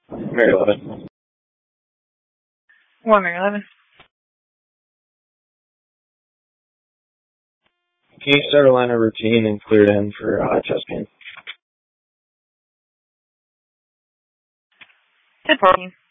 Mary 11. 1 Mary 11. Can you start a line of routine and clear it in for chest pain? 10-14.